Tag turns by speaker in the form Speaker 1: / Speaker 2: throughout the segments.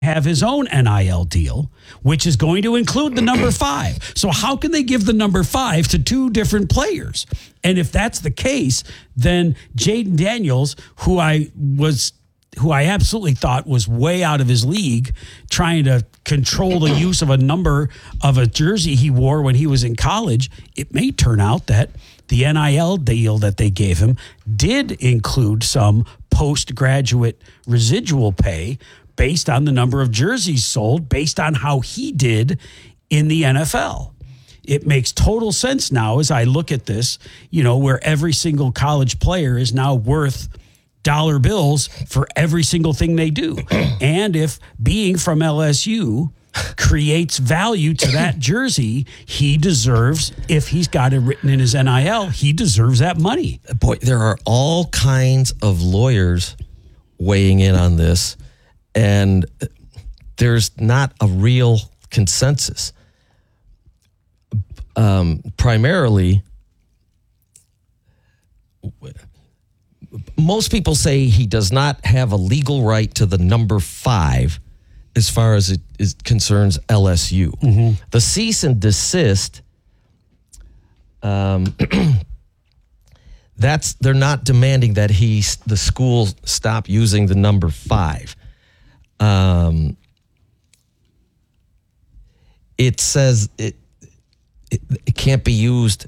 Speaker 1: have his own NIL deal, which is going to include the number 5. So how can they give the number 5 to two different players? And if that's the case, then Jaden Daniels, who I absolutely thought was way out of his league, trying to control the use of a number of a jersey he wore when he was in college, it may turn out that the NIL deal that they gave him did include some postgraduate residual pay based on the number of jerseys sold, based on how he did in the NFL. It makes total sense now as I look at this, where every single college player is now worth dollar bills for every single thing they do. And if being from LSU creates value to that jersey, he deserves, if he's got it written in his NIL, he deserves that money.
Speaker 2: Boy, there are all kinds of lawyers weighing in on this, and there's not a real consensus. Primarily, most people say he does not have a legal right to the number 5 as far as it concerns LSU. Mm-hmm. The cease and desist, they're not demanding that the school stop using the number 5. It says it can't be used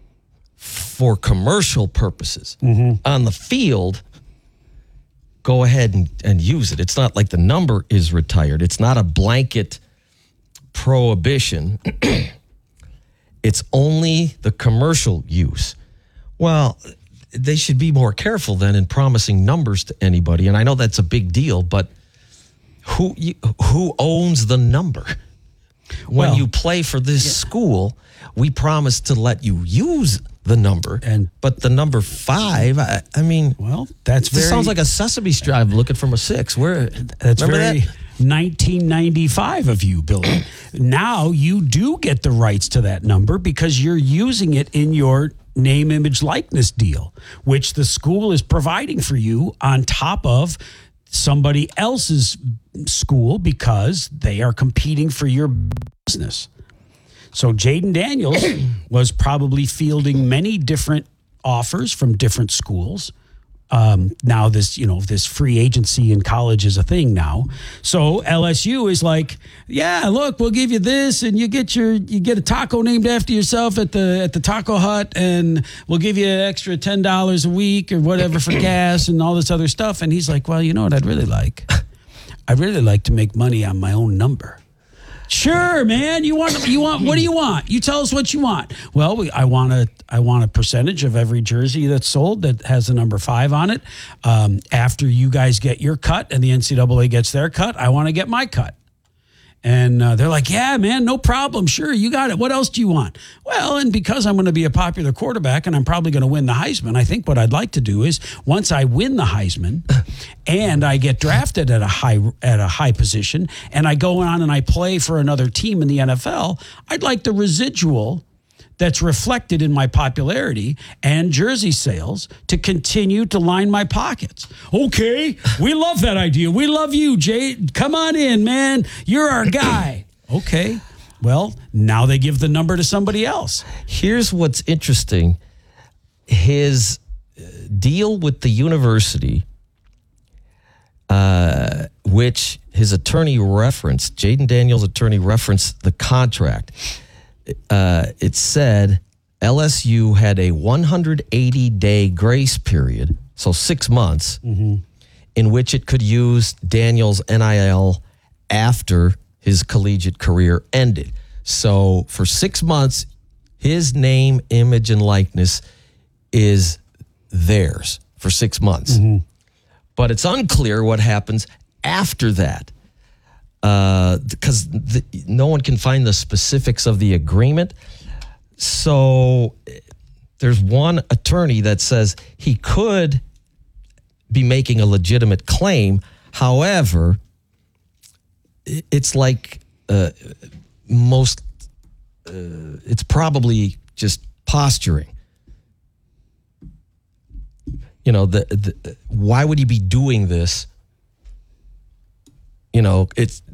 Speaker 2: for commercial purposes. Mm-hmm. On the field, go ahead and use it. It's not like the number is retired. It's not a blanket prohibition. It's only the commercial use. Well, they should be more careful then in promising numbers to anybody. And I know that's a big deal, but who owns the number? When you play for this school, we promise to let you use the number, but the number 5, I mean,
Speaker 1: that's
Speaker 2: this sounds like a Sesame Street looking from a 6.
Speaker 1: That's very 1995 of you, Billy. Now you do get the rights to that number because you're using it in your name, image, likeness deal, which the school is providing for you on top of somebody else's school because they are competing for your business. So Jaden Daniels was probably fielding many different offers from different schools. Now this free agency in college is a thing now. So LSU is like, yeah, look, we'll give you this, and you get a taco named after yourself at the Taco Hut, and we'll give you an extra $10 a week or whatever for gas and all this other stuff. And he's like, well, you know what I'd really like? I'd really like to make money on my own number. Sure, man. You want? What do you want? You tell us what you want. Well, I want a percentage of every jersey that's sold that has the number 5 on it. After you guys get your cut and the NCAA gets their cut, I want to get my cut. And they're like, yeah, man, no problem. Sure, you got it. What else do you want? Well, and because I'm going to be a popular quarterback and I'm probably going to win the Heisman, I think what I'd like to do is once I win the Heisman and I get drafted at a high position and I go on and I play for another team in the NFL, I'd like the residual that's reflected in my popularity and jersey sales to continue to line my pockets. Okay, we love that idea. We love you, Jay. Come on in, man. You're our guy. Okay, well, now they give the number to somebody else.
Speaker 2: Here's what's interesting. His deal with the university, which his attorney referenced, Jaden Daniels' attorney referenced the contract. It said LSU had a 180-day grace period, so 6 months, in which it could use Daniels' NIL after his collegiate career ended. So for 6 months, his name, image, and likeness is theirs for 6 months. Mm-hmm. But it's unclear what happens after that. Because no one can find the specifics of the agreement. So there's one attorney that says he could be making a legitimate claim. However, it's like it's probably just posturing. Why would he be doing this? It's